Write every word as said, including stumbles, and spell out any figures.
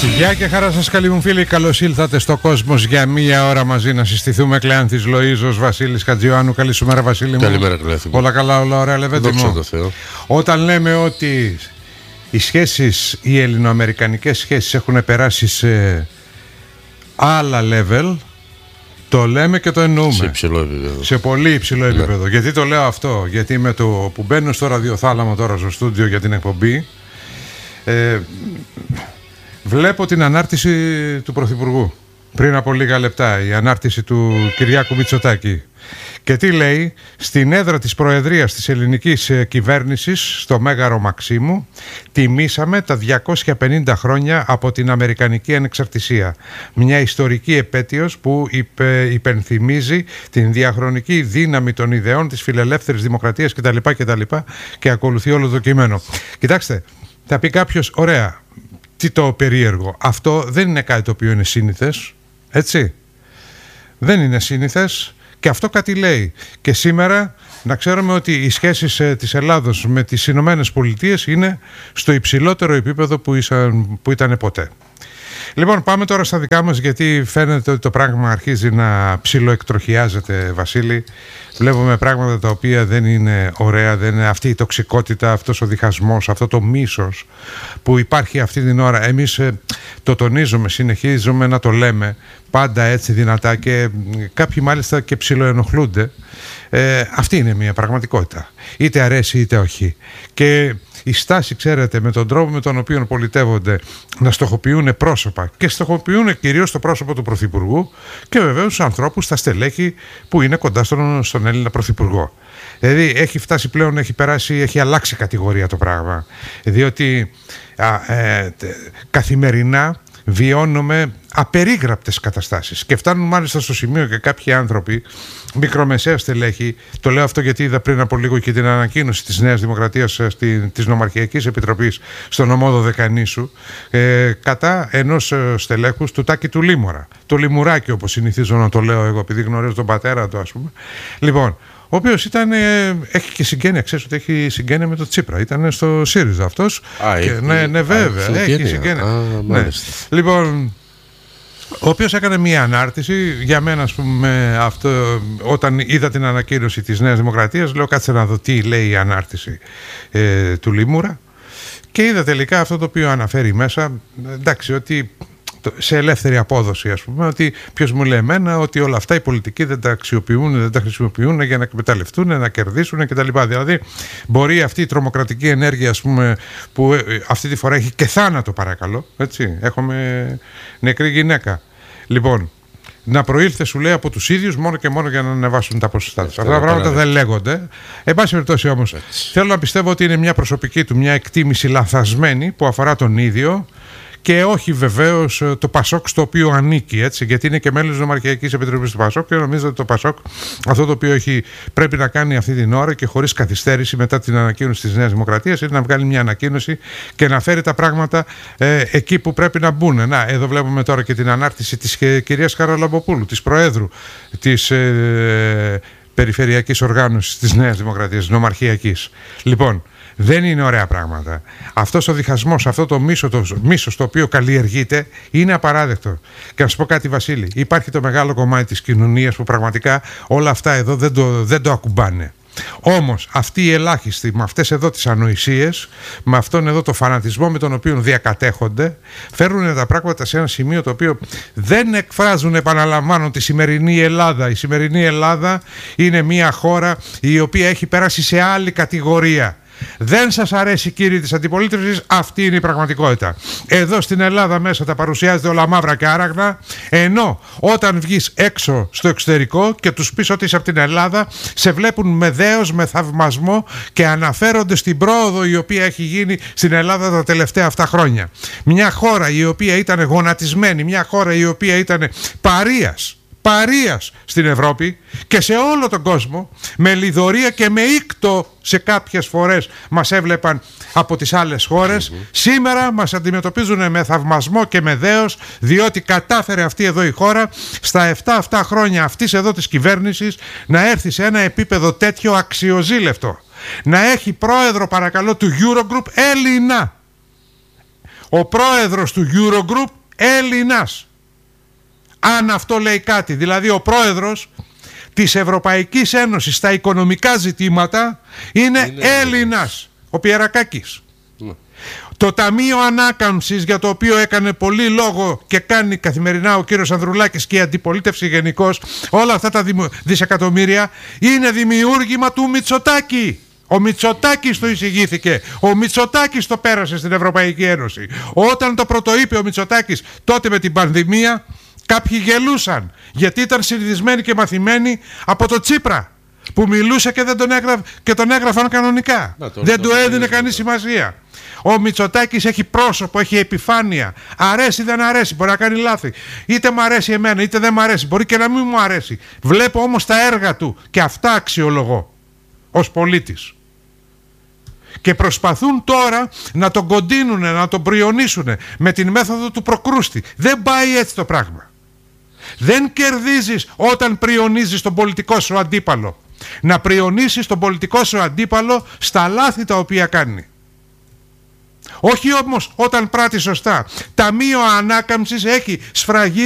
Γεια και χαρά σας καλοί μου φίλοι, καλώς ήλθατε στο Κόσμος για μία ώρα μαζί να συστηθούμε. Κλεάνθης Λοΐζος, Βασίλης Χατζιωάννου. Καλή σου μέρα Βασίλη μου. Καλημέρα Κλεάνθη μου. Όλα καλά, όλα ωραία Λεβέντη μου. Δόξα τω Θεώ. Όταν λέμε ότι οι σχέσεις, οι ελληνοαμερικανικές σχέσεις έχουν περάσει σε άλλα level, το λέμε και το εννοούμε. Σε υψηλό επίπεδο. Σε πολύ υψηλό επίπεδο. Ναι. Γιατί το λέω αυτό? Γιατί με το που μπαίνω στο ραδιοθάλαμο τώρα στο στούντιο για την εκπομπή, ε, βλέπω την ανάρτηση του Πρωθυπουργού πριν από λίγα λεπτά, η ανάρτηση του Κυριάκου Μητσοτάκη. Και τι λέει? Στην έδρα της Προεδρίας της ελληνικής κυβέρνησης, στο Μέγαρο Μαξίμου, τιμήσαμε τα διακόσια πενήντα χρόνια από την Αμερικανική ανεξαρτησία. Μια ιστορική επέτειος που υπε, υπενθυμίζει την διαχρονική δύναμη των ιδεών της φιλελεύθερης δημοκρατίας κτλ. κτλ. Και ακολουθεί όλο το κείμενο. Κοιτάξτε, θα πει κάποιος, ωραία, τι το περίεργο? Αυτό δεν είναι κάτι το οποίο είναι σύνηθες, έτσι. Δεν είναι σύνηθες. Και αυτό κάτι λέει. Και σήμερα να ξέρουμε ότι οι σχέσεις ε, της Ελλάδος με τις Ηνωμένες Πολιτείες είναι στο υψηλότερο επίπεδο που, ήσαν, που ήταν ποτέ. Λοιπόν, πάμε τώρα στα δικά μας, γιατί φαίνεται ότι το πράγμα αρχίζει να ψιλοεκτροχιάζεται, Βασίλη. Βλέπουμε πράγματα τα οποία δεν είναι ωραία, δεν είναι αυτή η τοξικότητα, αυτός ο διχασμός, αυτό το μίσος που υπάρχει αυτή την ώρα. Εμείς ε, το τονίζουμε, συνεχίζουμε να το λέμε πάντα έτσι δυνατά και κάποιοι μάλιστα και ψιλοενοχλούνται. Ε, αυτή είναι μια πραγματικότητα, είτε αρέσει είτε όχι. Και η στάση, ξέρετε, με τον τρόπο με τον οποίο πολιτεύονται να στοχοποιούν πρόσωπα και στοχοποιούν κυρίως το πρόσωπο του Πρωθυπουργού και βεβαίως τους ανθρώπους, τα στελέχη που είναι κοντά στον, στον Έλληνα Πρωθυπουργό. Δηλαδή έχει φτάσει πλέον, έχει περάσει, έχει αλλάξει κατηγορία το πράγμα. Διότι α, ε, καθημερινά βιώνουμε απερίγραπτες καταστάσεις και φτάνουν μάλιστα στο σημείο και κάποιοι άνθρωποι, μικρομεσαία στελέχη, το λέω αυτό γιατί είδα πριν από λίγο και την ανακοίνωση της Νέας Δημοκρατίας στη, της Νομαρχιακής Επιτροπής στο νομό Δωδεκανήσου, ε, κατά ενός στελέχους του Τάκη του Λίμωρα, το Λιμουράκι όπως συνηθίζω να το λέω εγώ επειδή γνωρίζω τον πατέρα του, ας πούμε. Λοιπόν, ο οποίος ήταν, ε, έχει και συγγένεια, ξέρεις ότι έχει συγγένεια με τον Τσίπρα, ήταν στο ΣΥΡΙΖΑ αυτός. Α, και, έχει, ναι, ναι, βέβαια, α, έχει συγγένεια. Α, ναι. Λοιπόν, ο οποίος έκανε μία ανάρτηση, για μένα ας πούμε αυτό, όταν είδα την ανακοίνωση της Νέας Δημοκρατίας, λέω κάτσε να δω τι λέει η ανάρτηση ε, του Λίμουρα, και είδα τελικά αυτό το οποίο αναφέρει μέσα, εντάξει, ότι σε ελεύθερη απόδοση, ας πούμε, ότι ποιος μου λέει εμένα ότι όλα αυτά οι πολιτικοί δεν τα αξιοποιούν, δεν τα χρησιμοποιούν για να εκμεταλλευτούν, να κερδίσουν κτλ. Δηλαδή, μπορεί αυτή η τρομοκρατική ενέργεια, ας πούμε, που αυτή τη φορά έχει και θάνατο, παρακαλώ, έτσι, έχουμε νεκρή γυναίκα. Λοιπόν, να προήλθε, σου λέει, από τους ίδιους μόνο και μόνο για να ανεβάσουν τα ποσοστά τους. Αυτά τα πράγματα δεν λέγονται. Εν πάση περιπτώσει όμως, θέλω να πιστεύω ότι είναι μια προσωπική του, μια εκτίμηση λαθασμένη που αφορά τον ίδιο. Και όχι βεβαίως το Πασόκ στο οποίο ανήκει, έτσι, γιατί είναι και μέλος της Νομαρχιακής Επιτροπής του Πασόκ και νομίζω ότι το Πασόκ αυτό το οποίο έχει, πρέπει να κάνει αυτή την ώρα και χωρίς καθυστέρηση μετά την ανακοίνωση της Νέας Δημοκρατίας είναι να βγάλει μια ανακοίνωση και να φέρει τα πράγματα ε, εκεί που πρέπει να μπουν. Να, εδώ βλέπουμε τώρα και την ανάρτηση της κυρίας Χαραλαμποπούλου, της Προέδρου της ε, Περιφερειακής Οργάνωσης της Νέας Δημοκρατίας, Νομαρχιακής. Λοιπόν, δεν είναι ωραία πράγματα. Αυτός ο διχασμός, αυτό το μίσο, το μίσος το οποίο καλλιεργείται είναι απαράδεκτο. Και να σου πω κάτι, Βασίλη, υπάρχει το μεγάλο κομμάτι της κοινωνίας που πραγματικά όλα αυτά εδώ δεν το, δεν το ακουμπάνε. Όμως αυτοί οι ελάχιστοι με αυτές εδώ τις ανοησίες, με αυτόν εδώ το φανατισμό με τον οποίο διακατέχονται, φέρνουν τα πράγματα σε ένα σημείο το οποίο δεν εκφράζουν, επαναλαμβάνω, τη σημερινή Ελλάδα. Η σημερινή Ελλάδα είναι μια χώρα η οποία έχει περάσει σε άλλη κατηγορία. Δεν σας αρέσει, κύριοι της αντιπολίτευσης, αυτή είναι η πραγματικότητα. Εδώ στην Ελλάδα μέσα τα παρουσιάζετε όλα μαύρα και άραγνα, ενώ όταν βγεις έξω στο εξωτερικό και τους πεις ότι είσαι από την Ελλάδα, σε βλέπουν με δέος, με θαυμασμό και αναφέρονται στην πρόοδο η οποία έχει γίνει στην Ελλάδα τα τελευταία αυτά χρόνια. Μια χώρα η οποία ήταν γονατισμένη, μια χώρα η οποία ήταν παρείας. Παρείας στην Ευρώπη και σε όλο τον κόσμο, με λιδωρία και με ήκτο σε κάποιες φορές μας έβλεπαν από τις άλλες χώρες. Mm-hmm. Σήμερα μας αντιμετωπίζουν με θαυμασμό και με δέος, διότι κατάφερε αυτή εδώ η χώρα στα επτά αυτά χρόνια αυτής εδώ της κυβέρνησης να έρθει σε ένα επίπεδο τέτοιο αξιοζήλευτο. Να έχει πρόεδρο, παρακαλώ, του Eurogroup Έλληνα. ο πρόεδρος του Eurogroup Έλληνας. Αν αυτό λέει κάτι, δηλαδή ο πρόεδρος της Ευρωπαϊκής Ένωσης στα οικονομικά ζητήματα είναι, είναι Έλληνας, ο Πιερακάκης. Ναι. Το Ταμείο Ανάκαμψης, για το οποίο έκανε πολύ λόγο και κάνει καθημερινά ο κύριος Ανδρουλάκης και η αντιπολίτευση γενικώς, όλα αυτά τα δισεκατομμύρια είναι δημιούργημα του Μητσοτάκη. Ο Μητσοτάκης το εισηγήθηκε. Ο Μητσοτάκης το πέρασε στην Ευρωπαϊκή Ένωση. Όταν το πρωτοείπε ο Μητσοτάκης τότε με την πανδημία, κάποιοι γελούσαν, γιατί ήταν συνηθισμένοι και μαθημένοι από το Τσίπρα που μιλούσε και, δεν τον, έγραφ, και τον έγραφαν κανονικά. Να, το, δεν το, του έδινε κανεί σημασία. Ο Μητσοτάκης έχει πρόσωπο, έχει επιφάνεια. Αρέσει, δεν αρέσει, μπορεί να κάνει λάθη. Είτε μου αρέσει εμένα, είτε δεν μου αρέσει. Μπορεί και να μην μου αρέσει. Βλέπω όμως τα έργα του και αυτά αξιολογώ ως πολίτης. Και προσπαθούν τώρα να τον κοντίνουν, να τον πριονίσουν με την μέθοδο του προκρούστη. Δεν πάει έτσι το πράγμα. Δεν κερδίζεις όταν πριονίζεις τον πολιτικό σου αντίπαλο. Να πριονίσεις τον πολιτικό σου αντίπαλο στα λάθη τα οποία κάνει. Όχι όμως όταν πράττει σωστά. Ταμείο Ανάκαμψης έχει σφραγίσει